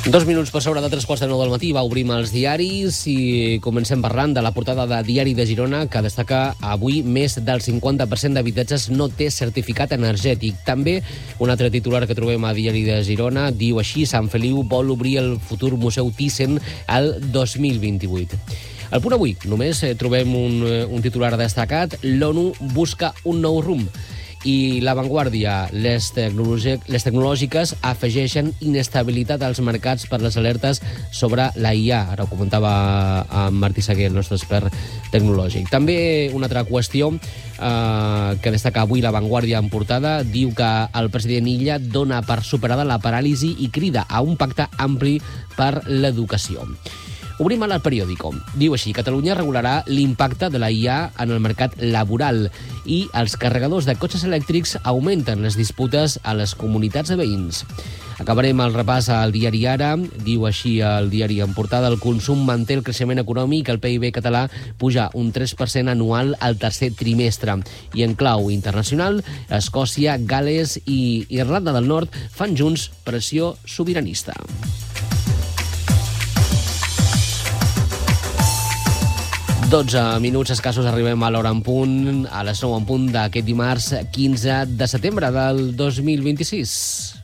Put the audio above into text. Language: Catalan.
2 minuts per sobre de 3:45 del matí, obrim els diaris i comencem parlant de la portada de Diari de Girona, que destaca avui més del 50% d'habitatges no té certificat energètic. També un altre titular que trobem a Diari de Girona diu així: Sant Feliu vol obrir el futur Museu Thyssen el 2028. Al Punt Avui només trobem un titular destacat: l'ONU busca un nou rumb. I La Vanguardia, les tecnològiques afegeixen inestabilitat als mercats per les alertes sobre la IA. Ara ho comentava en Martí Seguer, el nostre expert tecnològic. També una altra qüestió que destaca avui La Vanguardia en portada, diu que el president Illa dona per superada la paràlisi i crida a un pacte ampli per l'educació. Obrim al periòdico. Diu així: Catalunya regularà l'impacte de la IA en el mercat laboral i els carregadors de cotxes elèctrics augmenten les disputes a les comunitats de veïns. Acabarem el repàs al diari Ara. Diu així el diari en portada: el consum manté el creixement econòmic, el PIB català puja un 3% anual al tercer trimestre. I en clau internacional, Escòcia, Gal·les i Irlanda del Nord fan junts pressió sobiranista. 12 minuts escassos arribem a l'hora en punt, a les 9 en punt d'aquest dimarts 15 de setembre del 2026.